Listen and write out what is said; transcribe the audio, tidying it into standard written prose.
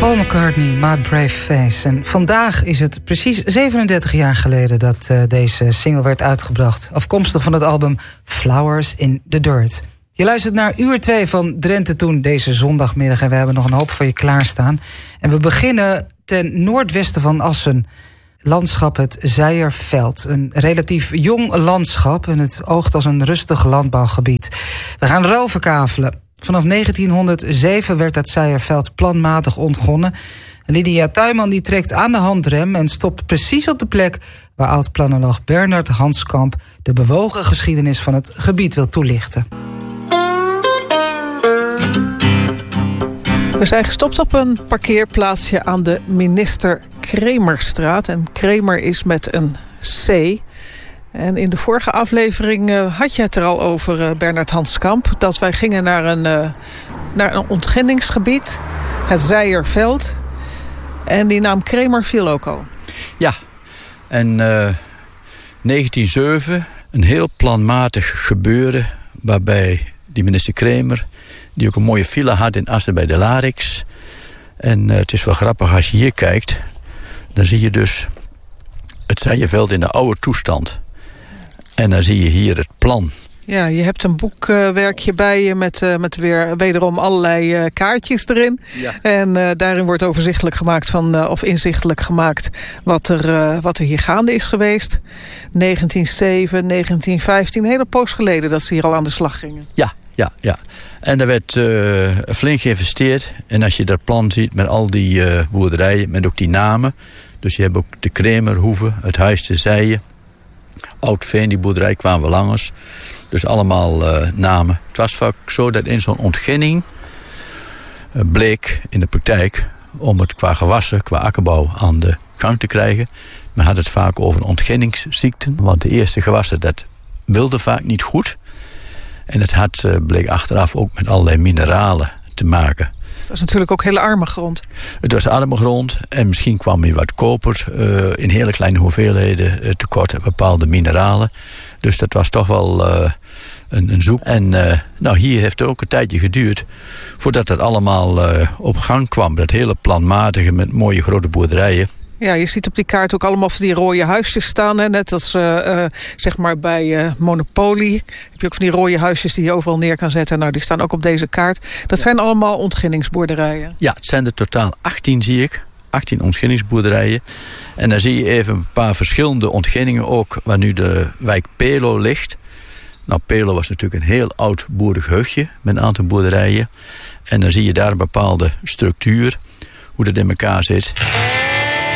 Paul McCartney, My Brave Face. En vandaag is het precies 37 jaar geleden dat deze single werd uitgebracht. Afkomstig van het album Flowers in the Dirt. Je luistert naar uur 2 van Drenthe Toen deze zondagmiddag. En we hebben nog een hoop voor je klaarstaan. En we beginnen ten noordwesten van Assen. Landschap het Zijerveld. Een relatief jong landschap en het oogt als een rustig landbouwgebied. We gaan ruilverkavelen. Vanaf 1907 werd het Zijerveld planmatig ontgonnen. Lydia Tuijman die trekt aan de handrem en stopt precies op de plek waar oud-planoloog Bernard Hanskamp de bewogen geschiedenis van het gebied wil toelichten. We zijn gestopt op een parkeerplaatsje aan de Minister Kremerstraat. En Kremer is met een C. En in de vorige aflevering had je het er al over, Bernard Hanskamp, dat wij gingen naar een ontginningsgebied, het Zijerveld. En die naam Kremer viel ook al. Ja, en 1907, een heel planmatig gebeuren waarbij die minister Kremer, die ook een mooie villa had in Assen bij de Larix. En het is wel grappig als je hier kijkt, dan zie je dus het Zijerveld in de oude toestand. En dan zie je hier het plan. Ja, je hebt een boekwerkje bij je met weer wederom allerlei kaartjes erin. Ja. En daarin wordt overzichtelijk gemaakt of inzichtelijk gemaakt wat er hier gaande is geweest. 1907, 1915, een hele poos geleden dat ze hier al aan de slag gingen. Ja. En er werd flink geïnvesteerd. En als je dat plan ziet met al die boerderijen, met ook die namen. Dus je hebt ook de Kremerhoeve, het Huis te Zijen. Oud-Veen, die boerderij kwamen we langers. Dus allemaal namen. Het was vaak zo dat in zo'n ontginning bleek in de praktijk, om het qua gewassen, qua akkerbouw aan de gang te krijgen. Men had het vaak over ontginningsziekten. Want de eerste gewassen, dat wilde vaak niet goed. En het bleek achteraf ook met allerlei mineralen te maken. Dat is natuurlijk ook hele arme grond. Het was arme grond en misschien kwam er wat koper in hele kleine hoeveelheden tekort aan bepaalde mineralen. Dus dat was toch wel een zoek. En hier heeft het ook een tijdje geduurd voordat het allemaal op gang kwam. Dat hele planmatige met mooie grote boerderijen. Ja, je ziet op die kaart ook allemaal van die rode huisjes staan. Hè? Net als zeg maar bij Monopoly heb je ook van die rode huisjes die je overal neer kan zetten. Nou, die staan ook op deze kaart. Dat zijn allemaal ontginningsboerderijen. Ja, het zijn er totaal 18, zie ik. 18 ontginningsboerderijen. En dan zie je even een paar verschillende ontginningen ook, waar nu de wijk Pelo ligt. Nou, Pelo was natuurlijk een heel oud boerig heugje met een aantal boerderijen. En dan zie je daar een bepaalde structuur, hoe dat in elkaar zit.